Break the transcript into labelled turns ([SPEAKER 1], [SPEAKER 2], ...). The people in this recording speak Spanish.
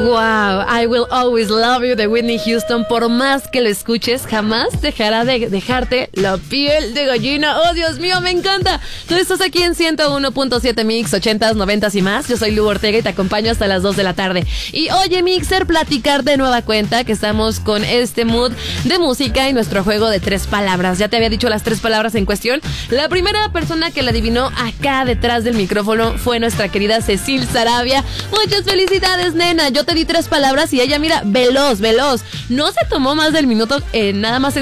[SPEAKER 1] Wow, I Will Always Love You de Whitney Houston. Por más que lo escuches, jamás dejará de dejarte la piel de gallina. Oh, Dios mío, me encanta. Tú estás aquí en 101.7 Mix, 80s, 90s y más. Yo soy Lu Ortega y te acompaño hasta las 2 de la tarde. Y oye, Mixer, platicar de nueva cuenta que estamos con este mood de música y nuestro juego de 3 palabras. Ya te había dicho las 3 palabras en cuestión. La primera persona que la adivinó acá detrás del micrófono fue nuestra querida Cecil Sarabia. Muchas felicidades, nena. Yo te di 3 palabras y ella, mira, veloz. No se tomó más del minuto, nada más